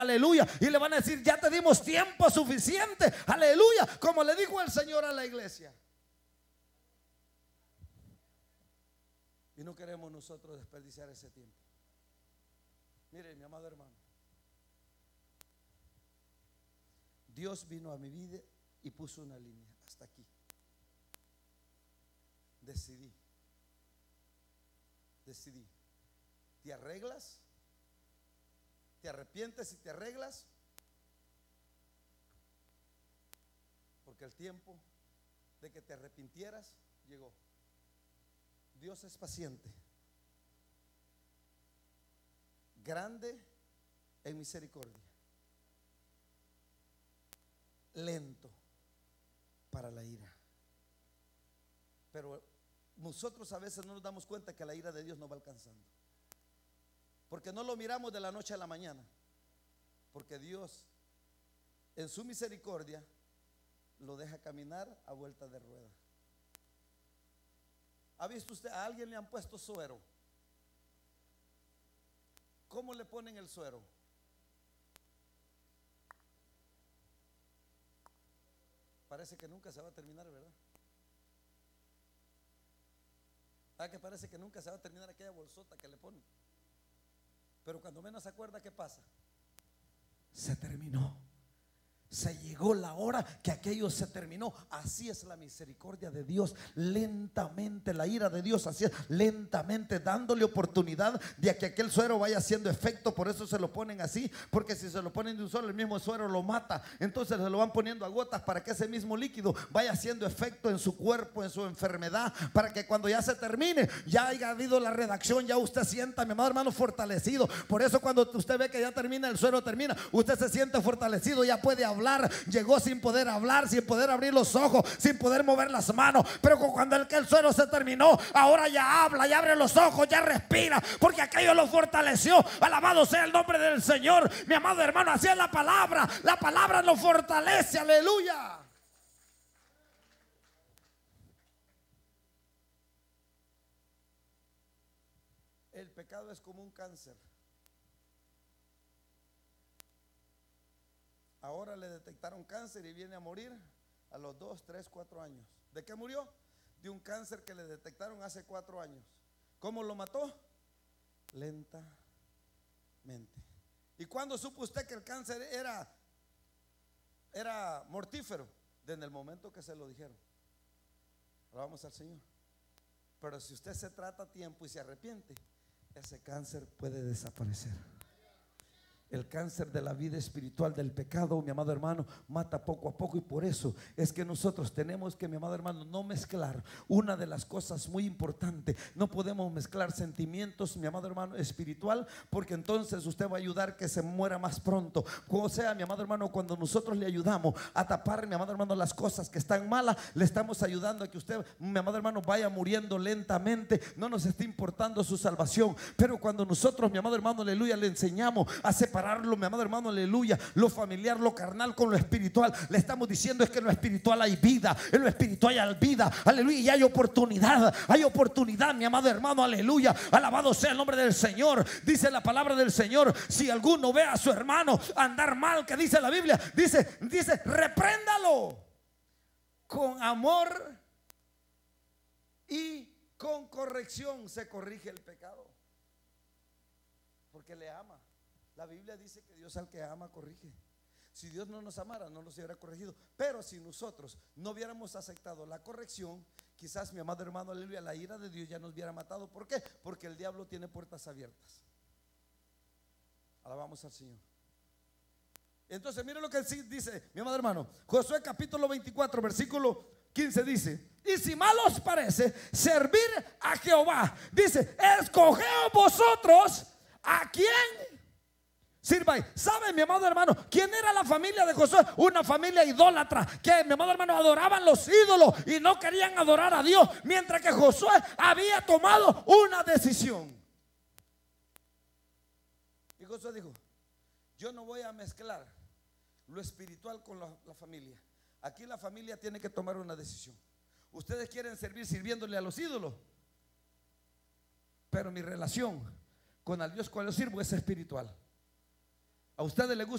aleluya, y le van a decir: ya te dimos tiempo suficiente, aleluya, como le dijo el Señor a la iglesia. Y no queremos nosotros desperdiciar ese tiempo. Mire, mi amado hermano, Dios vino a mi vida y puso una línea hasta aquí. Decidí. ¿Te arreglas? ¿Te arrepientes y te arreglas? Porque el tiempo de que te arrepintieras llegó. Dios es paciente, grande en misericordia, lento para la ira. Pero nosotros a veces no nos damos cuenta que la ira de Dios nos va alcanzando, porque no lo miramos de la noche a la mañana. Porque Dios en su misericordia lo deja caminar a vuelta de rueda. ¿Ha visto usted a alguien le han puesto suero? ¿Cómo le ponen el suero? Parece que nunca se va a terminar, ¿verdad? Que parece que nunca se va a terminar aquella bolsota que le ponen. Pero cuando menos se acuerda, ¿qué pasa? Se terminó. Se llegó la hora que aquello se terminó. Así es la misericordia de Dios, lentamente. La ira de Dios, así es, lentamente, dándole oportunidad de que aquel suero vaya haciendo efecto. Por eso se lo ponen así, porque si se lo ponen de un solo, el mismo suero lo mata. Entonces se lo van poniendo a gotas para que ese mismo líquido vaya haciendo efecto en su cuerpo, en su enfermedad, para que cuando ya se termine, ya haya habido la redacción, ya usted sienta, mi amado hermano, fortalecido. Por eso cuando usted ve que ya termina, el suero termina, usted se siente fortalecido, ya puede hablar. Llegó sin poder hablar, sin poder abrir los ojos, sin poder mover las manos. Pero cuando el suero se terminó, ahora ya habla, ya abre los ojos, ya respira, porque aquello lo fortaleció. Alabado sea el nombre del Señor, mi amado hermano. Así es la palabra lo fortalece, aleluya. El pecado es como un cáncer. Ahora le detectaron cáncer y viene a morir a los 2, 3, 4 años. ¿De qué murió? De un cáncer que le detectaron hace 4 años. ¿Cómo lo mató? Lentamente. ¿Y cuándo supo usted que el cáncer era mortífero? Desde el momento que se lo dijeron. Alabamos al Señor. Pero si usted se trata a tiempo y se arrepiente, ese cáncer puede desaparecer. El cáncer de la vida espiritual del pecado, mi amado hermano, mata poco a poco. Y por eso es que nosotros tenemos que, mi amado hermano, no mezclar. Una de las cosas muy importantes, no podemos mezclar sentimientos, mi amado hermano, espiritual, porque entonces usted va a ayudar que se muera más pronto. O sea, mi amado hermano, cuando nosotros le ayudamos a tapar, mi amado hermano, las cosas que están malas, le estamos ayudando a que usted, mi amado hermano, vaya muriendo lentamente. No nos está importando su salvación. Pero cuando nosotros, mi amado hermano, aleluya, le enseñamos a separarlo, mi amado hermano, aleluya, lo familiar, lo carnal con lo espiritual, le estamos diciendo es que en lo espiritual hay vida, en lo espiritual hay vida, aleluya, y hay oportunidad, mi amado hermano, aleluya, alabado sea el nombre del Señor. Dice la palabra del Señor: si alguno ve a su hermano andar mal, que dice la Biblia, dice, repréndalo con amor y con corrección. Se corrige el pecado porque le ama. La Biblia dice que Dios al que ama corrige. Si Dios no nos amara, no nos hubiera corregido. Pero si nosotros no hubiéramos aceptado la corrección, quizás, mi amado hermano, aleluya, la ira de Dios ya nos hubiera matado. ¿Por qué? Porque el diablo tiene puertas abiertas. Alabamos al Señor. Entonces mire lo que dice, mi amado hermano, Josué capítulo 24 versículo 15 dice: y si mal os parece servir a Jehová, dice, escogeos vosotros a quién sirváis. ¿Sabe, mi amado hermano, quién era la familia de Josué? Una familia idólatra, que, mi amado hermano, adoraban los ídolos y no querían adorar a Dios. Mientras que Josué había tomado una decisión. Y Josué dijo: yo no voy a mezclar lo espiritual con la familia. Aquí la familia tiene que tomar una decisión. Ustedes quieren servir sirviéndole a los ídolos, pero mi relación con el Dios cual yo sirvo es espiritual. ¿A ustedes les gusta